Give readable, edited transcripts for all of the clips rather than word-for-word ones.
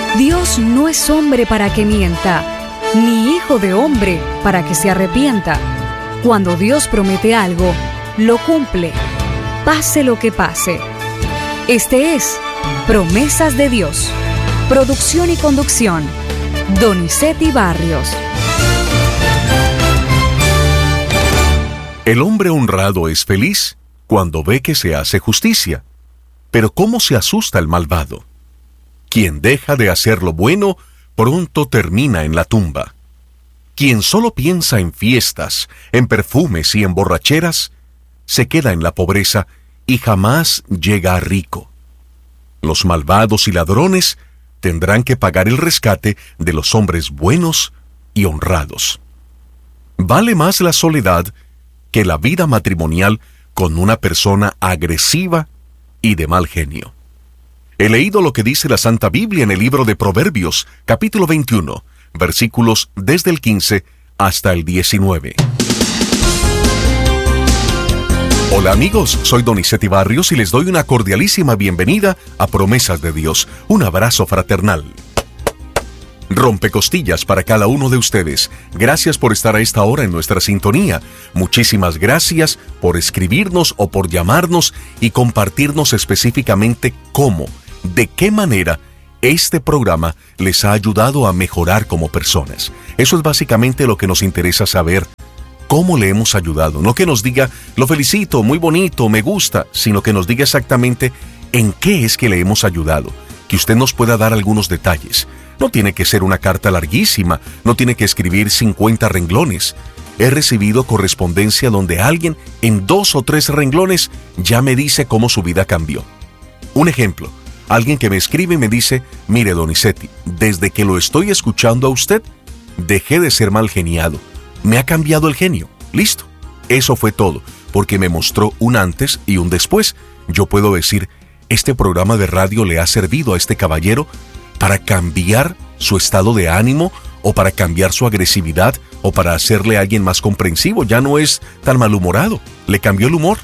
Dios no es hombre para que mienta, ni hijo de hombre para que se arrepienta. Cuando Dios promete algo, lo cumple, pase lo que pase. Este es Promesas de Dios. Producción y conducción, Donizetti Barrios. El hombre honrado es feliz cuando ve que se hace justicia. Pero ¿cómo se asusta el malvado? Quien deja de hacer lo bueno, pronto termina en la tumba. Quien solo piensa en fiestas, en perfumes y en borracheras, se queda en la pobreza y jamás llega a rico. Los malvados y ladrones tendrán que pagar el rescate de los hombres buenos y honrados. Vale más la soledad que la vida matrimonial con una persona agresiva y de mal genio. He leído lo que dice la Santa Biblia en el libro de Proverbios, capítulo 21, versículos desde el 15 hasta el 19. Hola amigos, soy Donizetti Barrios y les doy una cordialísima bienvenida a Promesas de Dios. Un abrazo fraternal. Rompecostillas para cada uno de ustedes. Gracias por estar a esta hora en nuestra sintonía. Muchísimas gracias por escribirnos o por llamarnos y compartirnos específicamente cómo, de qué manera este programa les ha ayudado a mejorar como personas. Eso es básicamente lo que nos interesa saber. ¿Cómo le hemos ayudado? No que nos diga, lo felicito, muy bonito, me gusta, sino que nos diga exactamente en qué es que le hemos ayudado. Que usted nos pueda dar algunos detalles. No tiene que ser una carta larguísima, no tiene que escribir 50 renglones. He recibido correspondencia donde alguien en 2 o 3 renglones ya me dice cómo su vida cambió. Un ejemplo, alguien que me escribe y me dice, mire Donizetti, desde que lo estoy escuchando a usted, dejé de ser mal geniado. Me ha cambiado el genio. Listo. Eso fue todo, porque me mostró un antes y un después. Yo puedo decir, este programa de radio le ha servido a este caballero para cambiar su estado de ánimo o para cambiar su agresividad o para hacerle a alguien más comprensivo. Ya no es tan malhumorado. Le cambió el humor.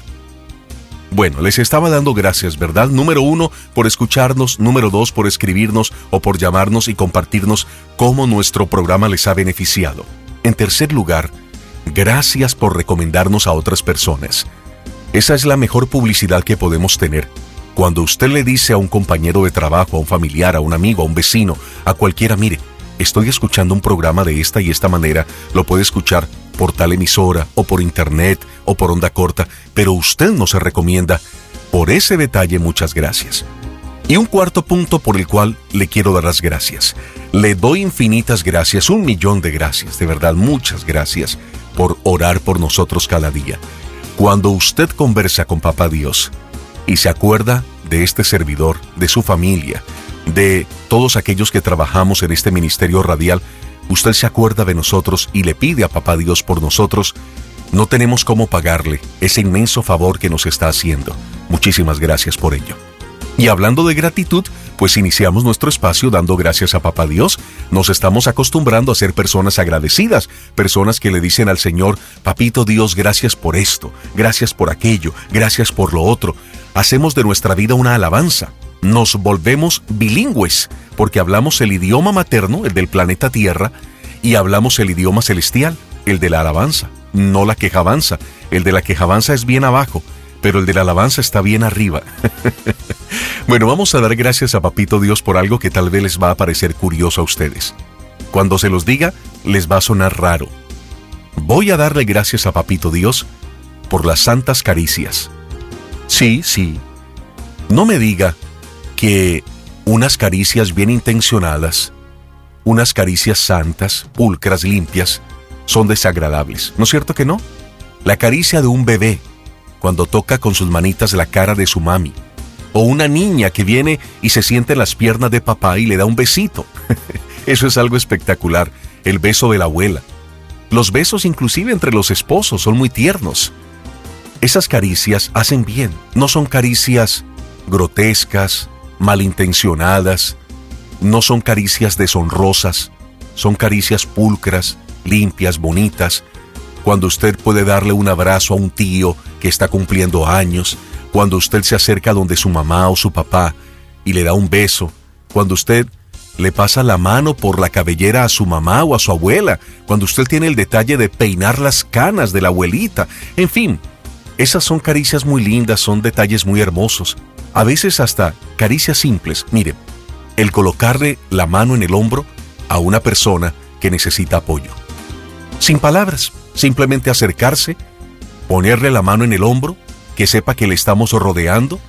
Bueno, les estaba dando gracias, ¿verdad? Número 1, por escucharnos. Número 2, por escribirnos o por llamarnos y compartirnos cómo nuestro programa les ha beneficiado. En tercer lugar, gracias por recomendarnos a otras personas. Esa es la mejor publicidad que podemos tener. Cuando usted le dice a un compañero de trabajo, a un familiar, a un amigo, a un vecino, a cualquiera, mire, estoy escuchando un programa de esta y esta manera, lo puede escuchar por tal emisora, o por internet, o por onda corta, pero usted no se recomienda. Por ese detalle, muchas gracias. Y un cuarto punto por el cual le quiero dar las gracias. Le doy infinitas gracias, 1,000,000 de gracias, de verdad, muchas gracias por orar por nosotros cada día. Cuando usted conversa con Papá Dios y se acuerda de este servidor, de su familia, de todos aquellos que trabajamos en este ministerio radial, usted se acuerda de nosotros y le pide a Papá Dios por nosotros. No tenemos cómo pagarle ese inmenso favor que nos está haciendo. Muchísimas gracias por ello. Y hablando de gratitud, pues iniciamos nuestro espacio dando gracias a Papá Dios. Nos estamos acostumbrando a ser personas agradecidas, personas que le dicen al Señor, Papito Dios, gracias por esto, gracias por aquello, gracias por lo otro. Hacemos de nuestra vida una alabanza. Nos volvemos bilingües, porque hablamos el idioma materno, el del planeta Tierra, y hablamos el idioma celestial, el de la alabanza, no la quejabanza. El de la quejabanza es bien abajo, pero el de la alabanza está bien arriba. Bueno, vamos a dar gracias a Papito Dios por algo que tal vez les va a parecer curioso a ustedes. Cuando se los diga, les va a sonar raro. Voy a darle gracias a Papito Dios por las santas caricias. Sí. No me diga que unas caricias bien intencionadas, unas caricias santas, pulcras, limpias, son desagradables. ¿No es cierto que no? La caricia de un bebé, cuando toca con sus manitas la cara de su mami. O una niña que viene y se sienta en las piernas de papá y le da un besito. Eso es algo espectacular. El beso de la abuela. Los besos inclusive entre los esposos son muy tiernos. Esas caricias hacen bien. No son caricias grotescas, malintencionadas. No son caricias deshonrosas. Son caricias pulcras, limpias, bonitas. Cuando usted puede darle un abrazo a un tío que está cumpliendo años, cuando usted se acerca donde su mamá o su papá y le da un beso, cuando usted le pasa la mano por la cabellera a su mamá o a su abuela, cuando usted tiene el detalle de peinar las canas de la abuelita. En fin, esas son caricias muy lindas, son detalles muy hermosos. A veces hasta caricias simples. Mire, el colocarle la mano en el hombro a una persona que necesita apoyo. Sin palabras, simplemente acercarse, ponerle la mano en el hombro, que sepa que le estamos rodeando,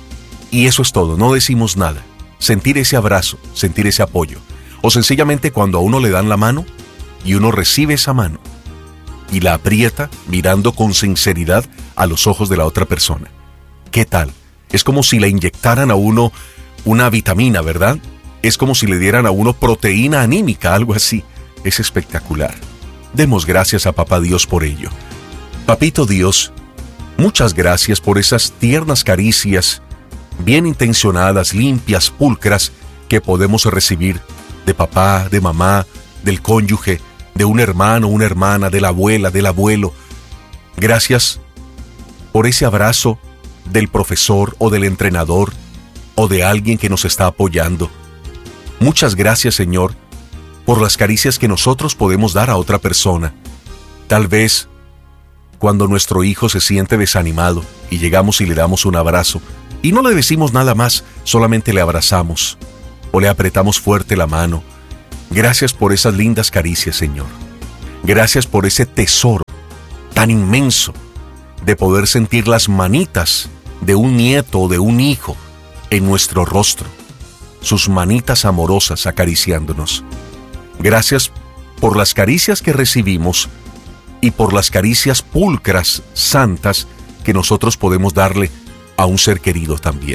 y eso es todo, no decimos nada. Sentir ese abrazo, sentir ese apoyo. O sencillamente cuando a uno le dan la mano y uno recibe esa mano y la aprieta mirando con sinceridad a los ojos de la otra persona. ¿Qué tal? Es como si le inyectaran a uno una vitamina, ¿verdad? Es como si le dieran a uno proteína anímica, algo así. Es espectacular. Demos gracias a Papá Dios por ello. Papito Dios, muchas gracias por esas tiernas caricias, bien intencionadas, limpias, pulcras, que podemos recibir de papá, de mamá, del cónyuge, de un hermano, una hermana, de la abuela, del abuelo. Gracias por ese abrazo del profesor o del entrenador o de alguien que nos está apoyando. Muchas gracias, Señor, por las caricias que nosotros podemos dar a otra persona. Tal vez cuando nuestro hijo se siente desanimado y llegamos y le damos un abrazo y no le decimos nada más, solamente le abrazamos o le apretamos fuerte la mano. Gracias por esas lindas caricias, Señor. Gracias por ese tesoro tan inmenso de poder sentir las manitas de un nieto o de un hijo en nuestro rostro, sus manitas amorosas acariciándonos. Gracias por las caricias que recibimos y por las caricias pulcras, santas, que nosotros podemos darle a un ser querido también.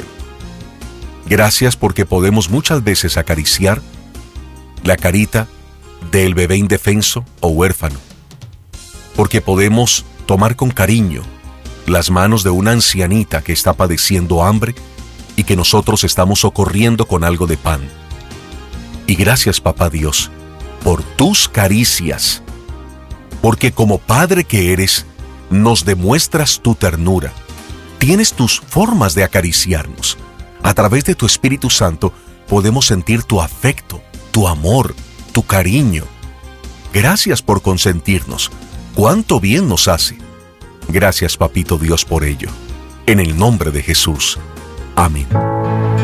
Gracias porque podemos muchas veces acariciar la carita del bebé indefenso o huérfano, porque podemos tomar con cariño las manos de una ancianita que está padeciendo hambre y que nosotros estamos socorriendo con algo de pan. Y gracias, Papá Dios, por tus caricias, porque como Padre que eres, nos demuestras tu ternura. Tienes tus formas de acariciarnos. A través de tu Espíritu Santo podemos sentir tu afecto, tu amor, tu cariño. Gracias por consentirnos. Cuánto bien nos hace. Gracias, Papito Dios, por ello. En el nombre de Jesús. Amén.